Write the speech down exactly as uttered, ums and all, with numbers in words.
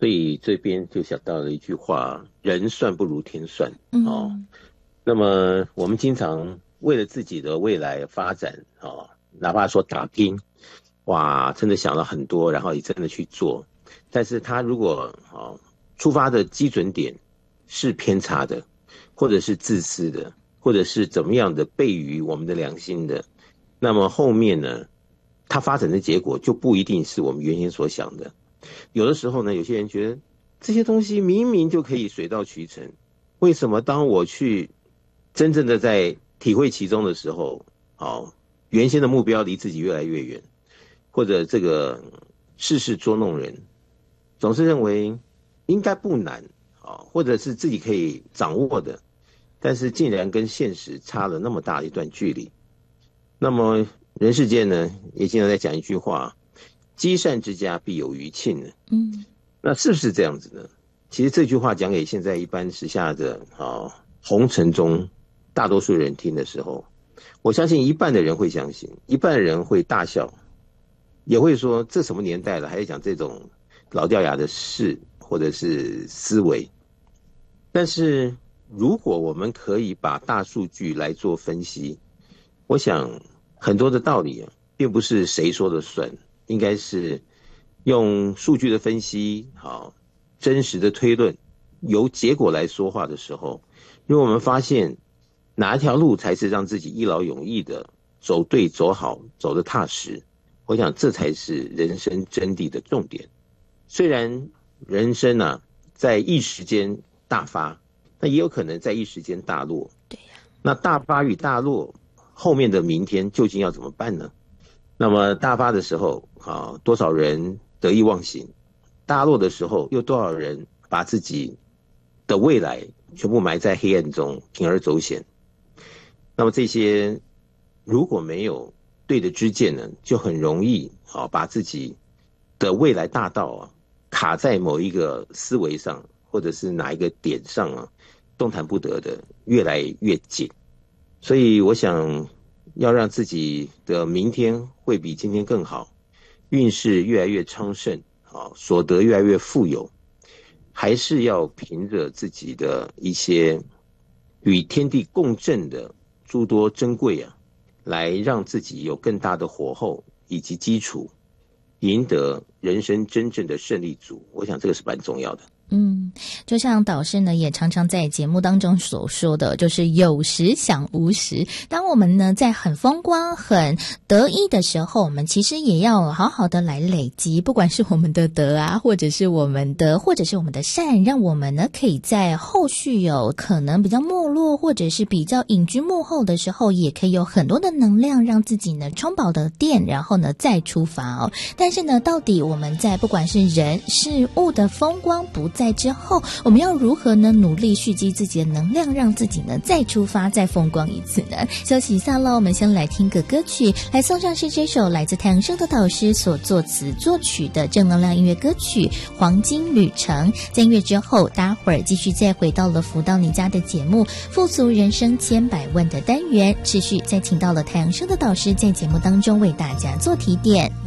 所以这边就想到了一句话：人算不如天算。 嗯、 哦，那么我们经常为了自己的未来发展，哦，哪怕说打拼，哇，真的想了很多，然后也真的去做。但是他如果哦出发的基准点是偏差的，或者是自私的，或者是怎么样的悖于我们的良心的，那么后面呢，它发展的结果就不一定是我们原先所想的。有的时候呢，有些人觉得这些东西明明就可以水到渠成，为什么当我去真正的在体会其中的时候，哦，原先的目标离自己越来越远，或者这个事事捉弄人，总是认为应该不难，哦，或者是自己可以掌握的，但是竟然跟现实差了那么大一段距离。那么人世间呢，也经常在讲一句话：积善之家必有余庆呢。 嗯， 那是不是这样子呢？其实这句话讲给现在一般时下的啊红尘中大多数人听的时候，我相信一半的人会相信，一半的人会大笑，也会说这什么年代了，还在讲这种老掉牙的事或者是思维。但是如果我们可以把大数据来做分析，我想很多的道理啊，并不是谁说了算，应该是用数据的分析，好，真实的推论，由结果来说话的时候，因为我们发现哪一条路才是让自己一劳永逸的走对走好走得踏实，我想这才是人生真谛的重点。虽然人生啊在一时间大发，那也有可能在一时间大落。 对呀， 那大发与大落后面的明天究竟要怎么办呢？那么大发的时候啊，多少人得意忘形；大落的时候，又多少人把自己的未来全部埋在黑暗中，铤而走险。那么这些如果没有对的知见呢，就很容易啊把自己的未来大道啊卡在某一个思维上，或者是哪一个点上啊，动弹不得的越来越紧。所以我想要让自己的明天会比今天更好，运势越来越昌盛，所得越来越富有，还是要凭着自己的一些与天地共振的诸多珍贵啊，来让自己有更大的火候以及基础，赢得人生真正的胜利组。我想这个是蛮重要的。 嗯，就像导师呢也常常在节目当中所说的，就是有时想无时。当我们呢在很风光很得意的时候，我们其实也要好好的来累积，不管是我们的德啊，或者是我们的或者是我们的善，让我们呢可以在后续有可能比较没落或者是比较隐居幕后的时候，也可以有很多的能量让自己呢充饱的电，然后呢再出发哦。但是呢，到底我们在不管是人事物的风光不在在之后，我们要如何呢努力蓄积自己的能量，让自己呢再出发再风光一次呢？休息一下了，我们先来听个歌曲，来送上是这首来自太阳升的导师所作词作曲的正能量音乐歌曲《黄金旅程》。在音乐之后，待会儿继续再回到了福到你家的节目富足人生千百问的单元，持续再请到了太阳升的导师在节目当中为大家做提点。